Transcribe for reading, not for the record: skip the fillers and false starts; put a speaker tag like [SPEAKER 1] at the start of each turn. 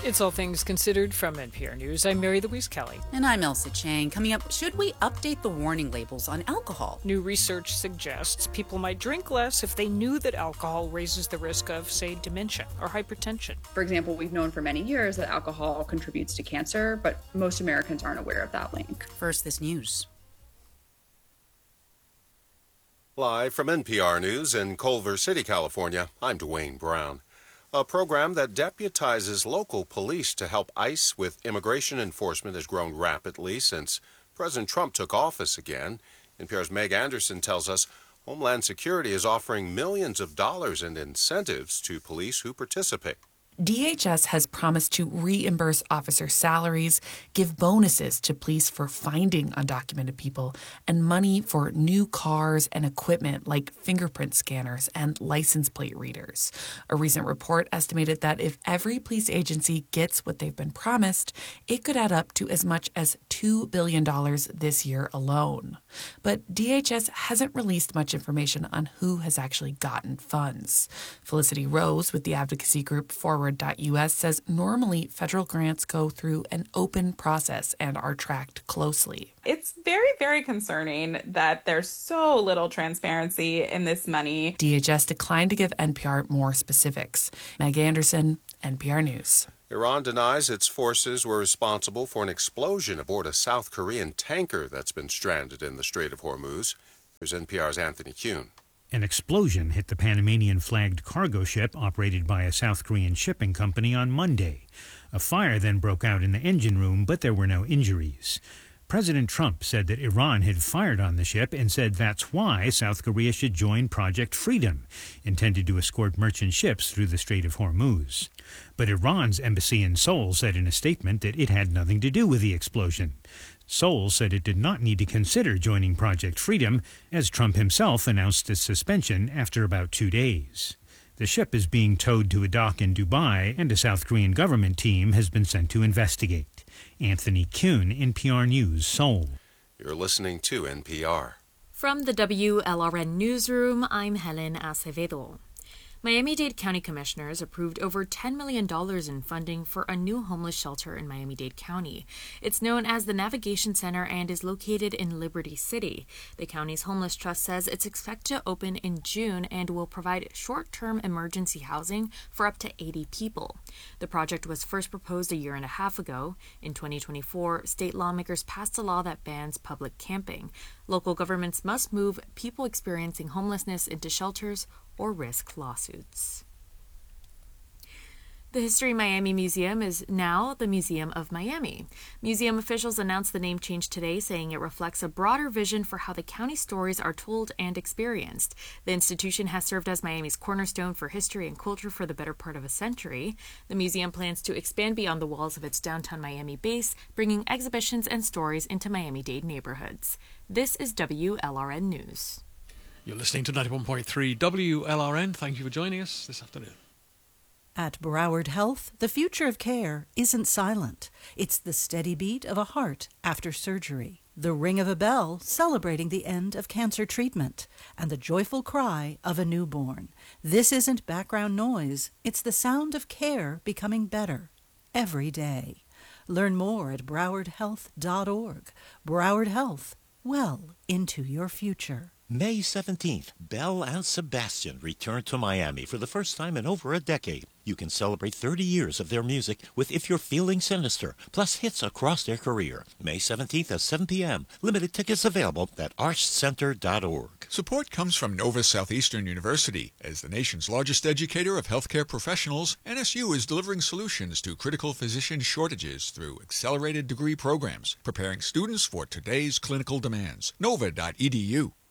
[SPEAKER 1] It's All Things Considered from NPR News. I'm Mary Louise Kelly.
[SPEAKER 2] And I'm Elsa Chang. Coming up, should we update the warning labels on alcohol?
[SPEAKER 1] New research suggests people might drink less if they knew that alcohol raises the risk of, say, dementia or hypertension.
[SPEAKER 3] For example, we've known for many years that alcohol contributes to cancer, but most Americans aren't aware of that link.
[SPEAKER 2] First, this news.
[SPEAKER 4] Live from NPR News in Culver City, California, I'm Dwayne Brown. A program that deputizes local police to help ICE with immigration enforcement has grown rapidly since President Trump took office again. NPR's Meg Anderson tells us Homeland Security is offering millions of dollars in incentives to police who participate.
[SPEAKER 5] DHS has promised to reimburse officer salaries, give bonuses to police for finding undocumented people, and money for new cars and equipment like fingerprint scanners and license plate readers. A recent report estimated that if every police agency gets what they've been promised, it could add up to as much as $2 billion this year alone. But DHS hasn't released much information on who has actually gotten funds. Felicity Rose with the advocacy group Forward.us says normally federal grants go through an open process and are tracked closely.
[SPEAKER 6] It's very, very concerning that there's so little transparency in this money.
[SPEAKER 5] DHS declined to give NPR more specifics. Meg Anderson, NPR News.
[SPEAKER 4] Iran denies its forces were responsible for an explosion aboard a South Korean tanker that's been stranded in the Strait of Hormuz. Here's NPR's Anthony Kuhn.
[SPEAKER 7] An explosion hit the Panamanian-flagged cargo ship operated by a South Korean shipping company on Monday. A fire then broke out in the engine room, but there were no injuries. President Trump said that Iran had fired on the ship and said that's why South Korea should join Project Freedom, intended to escort merchant ships through the Strait of Hormuz. But Iran's embassy in Seoul said in a statement that it had nothing to do with the explosion. Seoul said it did not need to consider joining Project Freedom, as Trump himself announced its suspension after about 2 days. The ship is being towed to a dock in Dubai, and a South Korean government team has been sent to investigate. Anthony Kuhn, NPR News, Seoul.
[SPEAKER 4] You're listening to NPR.
[SPEAKER 8] From the WLRN Newsroom, I'm Helen Acevedo. Miami-Dade County Commissioners approved over $10 million in funding for a new homeless shelter in Miami-Dade County. It's known as the Navigation Center and is located in Liberty City. The county's Homeless Trust says it's expected to open in June and will provide short-term emergency housing for up to 80 people. The project was first proposed a year and a half ago. In 2024, state lawmakers passed a law that bans public camping. Local governments must move people experiencing homelessness into shelters or risk lawsuits. The History Miami Museum is now the Museum of Miami. Museum officials announced the name change today, saying it reflects a broader vision for how the county stories are told and experienced. The institution has served as Miami's cornerstone for history and culture for the better part of a century. The museum plans to expand beyond the walls of its downtown Miami base, bringing exhibitions and stories into Miami-Dade neighborhoods. This is WLRN News.
[SPEAKER 9] You're listening to 91.3 WLRN. Thank you for joining us this afternoon.
[SPEAKER 10] At Broward Health, the future of care isn't silent. It's the steady beat of a heart after surgery, the ring of a bell celebrating the end of cancer treatment, and the joyful cry of a newborn. This isn't background noise. It's the sound of care becoming better every day. Learn more at browardhealth.org. Broward Health, well into your future.
[SPEAKER 11] May 17th, Belle and Sebastian return to Miami for the first time in over a decade. You can celebrate 30 years of their music with If You're Feeling Sinister, plus hits across their career. May 17th at 7 p.m. Limited tickets available at archcenter.org.
[SPEAKER 12] Support comes from Nova Southeastern University. As the nation's largest educator of healthcare professionals, NSU is delivering solutions to critical physician shortages through accelerated degree programs, preparing students for today's clinical demands. Nova.edu.